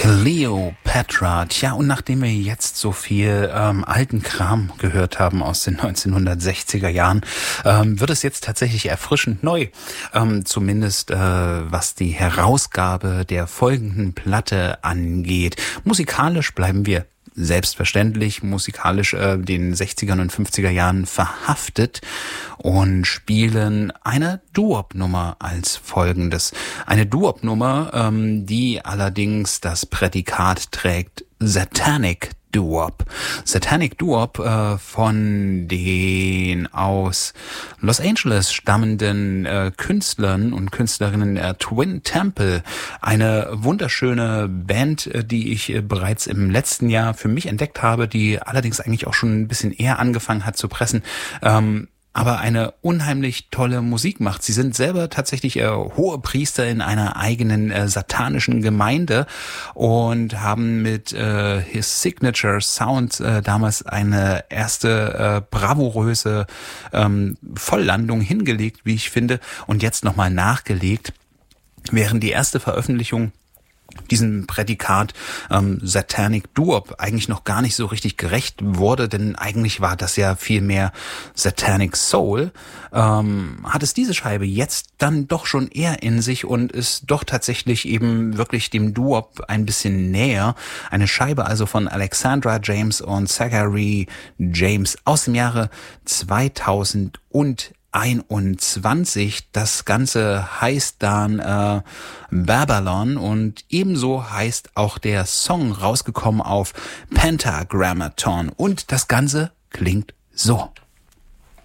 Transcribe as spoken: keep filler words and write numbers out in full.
Cleopatra. Tja, und nachdem wir jetzt so viel ähm, alten Kram gehört haben aus den neunzehnhundertsechziger Jahren, ähm, wird es jetzt tatsächlich erfrischend neu. Ähm, zumindest äh, was die Herausgabe der folgenden Platte angeht. Musikalisch bleiben wir selbstverständlich musikalisch äh, den sechzigern und fünfziger Jahren verhaftet und spielen eine Doo-Wop-Nummer als folgendes. Eine Doo-Wop-Nummer, ähm, die allerdings das Prädikat trägt Satanic Doo-Wop. Satanic Doo-Wop äh, von den aus Los Angeles stammenden äh, Künstlern und Künstlerinnen äh, Twin Temple. Eine wunderschöne Band, äh, die ich äh, bereits im letzten Jahr für mich entdeckt habe, die allerdings eigentlich auch schon ein bisschen eher angefangen hat zu pressen. Ähm, aber eine unheimlich tolle Musik macht. Sie sind selber tatsächlich äh, hohe Priester in einer eigenen äh, satanischen Gemeinde und haben mit äh, His Signature Sound äh, damals eine erste äh, bravouröse ähm, Volllandung hingelegt, wie ich finde, und jetzt nochmal nachgelegt, während die erste Veröffentlichung diesem Prädikat ähm, Satanic Doo-Wop eigentlich noch gar nicht so richtig gerecht wurde, denn eigentlich war das ja viel mehr Satanic Soul, ähm, hat es diese Scheibe jetzt dann doch schon eher in sich und ist doch tatsächlich eben wirklich dem Doo-Wop ein bisschen näher. Eine Scheibe also von Alexandra James und Zachary James aus dem Jahre zweitausendeinundzwanzig. Das Ganze heißt dann äh, Babylon und ebenso heißt auch der Song, rausgekommen auf Pentagrammaton, und das Ganze klingt so.